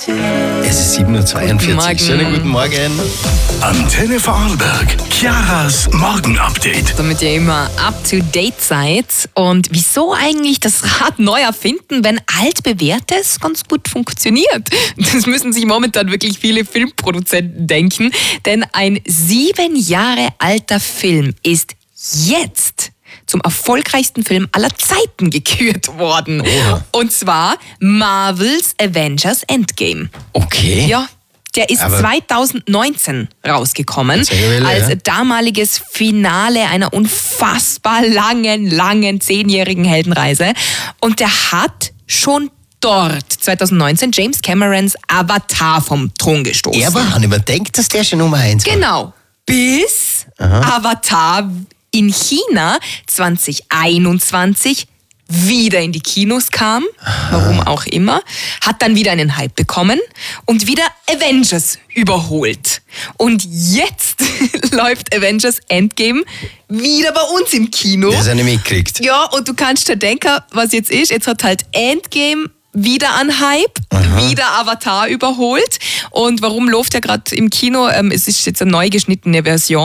Es ist 7.42 Uhr. Schönen guten Morgen. Antenne Vorarlberg. Chiaras Morgenupdate. Damit ihr immer up to date seid. Und wieso eigentlich das Rad neu erfinden, wenn altbewährtes ganz gut funktioniert? Das müssen sich momentan wirklich viele Filmproduzenten denken. Denn ein 7 Jahre alter Film ist jetzt zum erfolgreichsten Film aller Zeiten gekürt worden. Oha. Und zwar Marvel's Avengers Endgame. Okay. Ja, der ist Aber 2019 rausgekommen, Welle, als ja. damaliges Finale einer unfassbar langen 10-jährigen Heldenreise. Und der hat schon dort 2019 James Camerons Avatar vom Thron gestoßen. Er war, man denkt, dass der schon Nummer 1 war. Genau. Bis Avatar in China 2021 wieder in die Kinos kam, warum auch immer, hat dann wieder einen Hype bekommen und wieder Avengers überholt. Und jetzt läuft Avengers Endgame wieder bei uns im Kino. Der es nicht mitkriegt. Ja, und du kannst dir denken, was jetzt ist. Jetzt hat halt Endgame wieder an Hype, wieder Avatar überholt. Und warum läuft er gerade im Kino? Es ist jetzt eine neu geschnittene Version.